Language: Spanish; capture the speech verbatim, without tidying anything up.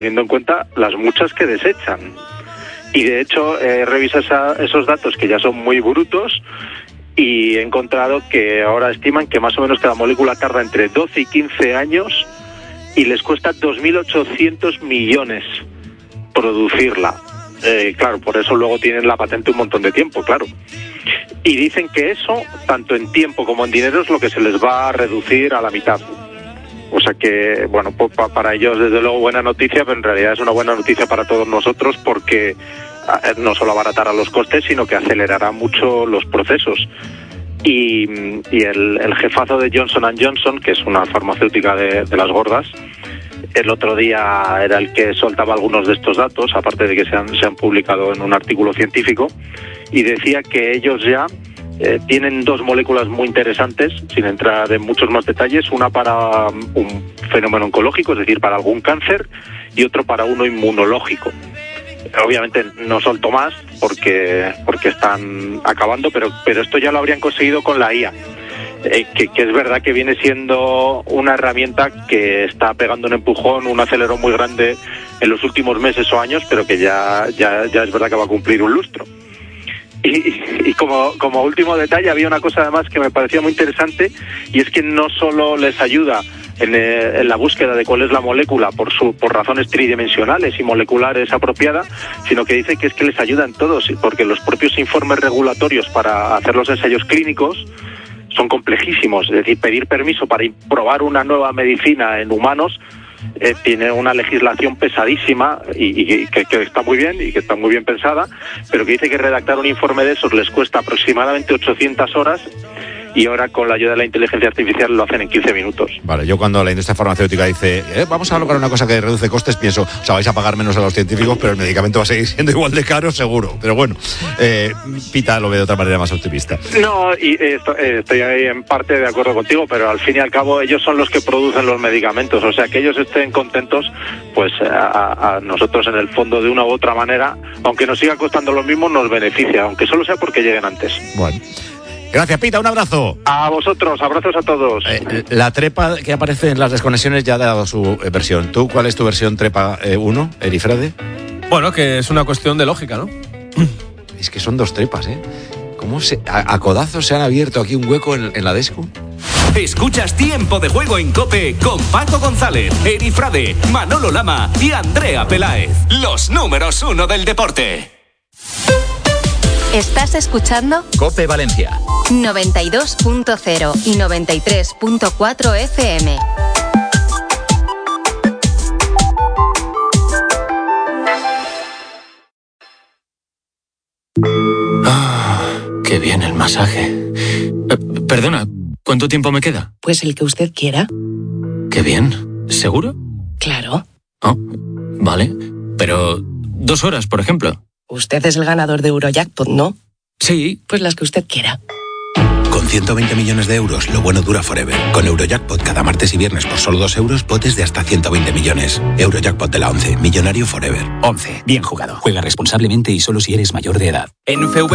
teniendo en cuenta las muchas que desechan. Y de hecho he revisado esa, esos datos que ya son muy brutos y he encontrado que ahora estiman que más o menos cada molécula tarda entre doce y quince años y les cuesta dos mil ochocientos millones producirla. Eh, claro, por eso luego tienen la patente un montón de tiempo, claro. Y dicen que eso, tanto en tiempo como en dinero, es lo que se les va a reducir a la mitad. O sea que, bueno, pues para ellos desde luego buena noticia, pero en realidad es una buena noticia para todos nosotros porque no solo abaratará los costes, sino que acelerará mucho los procesos. Y, y el, el jefazo de Johnson and Johnson, que es una farmacéutica de, de las gordas, el otro día era el que soltaba algunos de estos datos, aparte de que se han, se han publicado en un artículo científico, y decía que ellos ya eh, tienen dos moléculas muy interesantes, sin entrar en muchos más detalles, una para un fenómeno oncológico, es decir, para algún cáncer, y otro para uno inmunológico. Obviamente no soltó más porque porque están acabando, pero pero esto ya lo habrían conseguido con la I A, eh, que, que es verdad que viene siendo una herramienta que está pegando un empujón, un acelerón muy grande en los últimos meses o años, pero que ya ya ya es verdad que va a cumplir un lustro. Y, y como como último detalle, había una cosa además que me parecía muy interesante, y es que no solo les ayuda En, en la búsqueda de cuál es la molécula por su por razones tridimensionales y moleculares apropiada, sino que dice que es que les ayuda en todos, porque los propios informes regulatorios para hacer los ensayos clínicos son complejísimos. Es decir, pedir permiso para probar una nueva medicina en humanos eh, tiene una legislación pesadísima y, y que, que está muy bien y que está muy bien pensada, pero que dice que redactar un informe de esos les cuesta aproximadamente ochocientas horas. Y ahora con la ayuda de la inteligencia artificial lo hacen en quince minutos. Vale, yo cuando la industria farmacéutica dice eh, vamos a lograr una cosa que reduce costes, pienso, o sea, vais a pagar menos a los científicos, pero el medicamento va a seguir siendo igual de caro, seguro. Pero bueno, eh, Pita lo ve de otra manera más optimista. No, y esto, eh, estoy ahí en parte de acuerdo contigo, pero al fin y al cabo ellos son los que producen los medicamentos. O sea, que ellos estén contentos, pues a, a nosotros en el fondo de una u otra manera, aunque nos siga costando lo mismo, nos beneficia, aunque solo sea porque lleguen antes. Bueno. Gracias, Pita, un abrazo. A vosotros, abrazos a todos. Eh, la trepa que aparece en las desconexiones ya ha dado su eh, versión. ¿Tú cuál es tu versión trepa uno, eh, Erifrade? Bueno, que es una cuestión de lógica, ¿no? Es que son dos trepas, ¿eh? ¿Cómo se, a, a codazos se han abierto aquí un hueco en, en la Descu? Escuchas Tiempo de Juego en COPE con Paco González, Erifrade, Manolo Lama y Andrea Peláez. Los números uno del deporte. ¿Estás escuchando? COPE Valencia noventa y dos punto cero y noventa y tres punto cuatro F M. Ah, qué bien el masaje. Eh, perdona, ¿cuánto tiempo me queda? Pues el que usted quiera. Qué bien. ¿Seguro? Claro. Oh, vale. Pero dos horas, por ejemplo. Usted es el ganador de Eurojackpot, ¿no? Sí. Pues las que usted quiera. Con ciento veinte millones de euros, lo bueno dura forever. Con Eurojackpot cada martes y viernes por solo dos euros, potes de hasta ciento veinte millones. Eurojackpot de la once, millonario forever. once. Bien jugado. Juega responsablemente y solo si eres mayor de edad. En U F V